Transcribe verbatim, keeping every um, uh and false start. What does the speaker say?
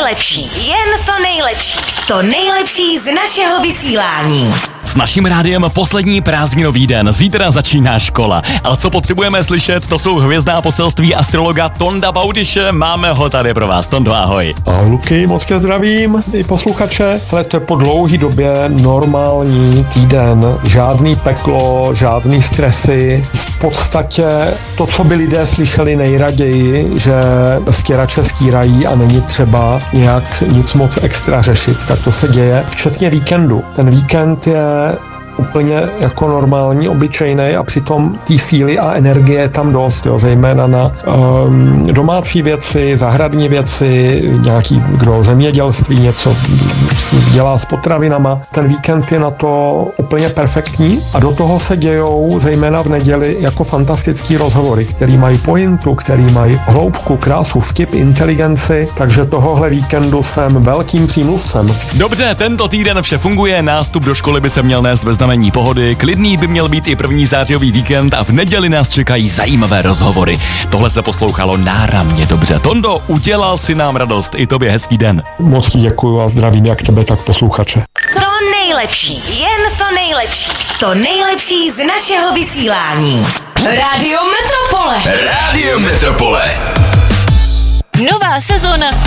nejlepší, jen to nejlepší. To nejlepší z našeho vysílání. S naším rádiem poslední prázdninový den. Zítra začíná škola. Ale co potřebujeme slyšet, to jsou hvězdná poselství astrologa Tonda Baudyše. Máme ho tady pro vás. Tondo, ahoj. Ahoj Luky, moc tě zdravím i posluchače. Hele, to je po dlouhý době normální týden. Žádný peklo, žádný stresy. V podstatě to, co by lidé slyšeli nejraději, že stěrače stírají a není třeba nějak nic moc extra řešit, tak to se děje, včetně víkendu. Ten víkend je úplně jako normální, obyčejný a přitom té síly a energie je tam dost, jo, zejména na um, domácí věci, zahradní věci, nějaký, kdo zemědělství, něco dělá s potravinama. Ten víkend je na to úplně perfektní a do toho se dějou zejména v neděli jako fantastický rozhovory, který mají pointu, který mají hloubku, krásu, vtip, inteligenci, takže tohohle víkendu jsem velkým přímluvcem. Dobře, tento týden vše funguje, nástup do školy by se měl nést ve znamení pohody, klidný by měl být i první zářijový víkend a v neděli nás čekají zajímavé rozhovory. Tohle se poslouchalo náramně dobře. Tondo, udělal si nám radost, i tobě hezký den. Moc ti děkuju a zdravím jak tebe, tak posluchače. To nejlepší, jen to nejlepší. To nejlepší z našeho vysílání. Rádio Metropole. Rádio Metropole. Nová sezóna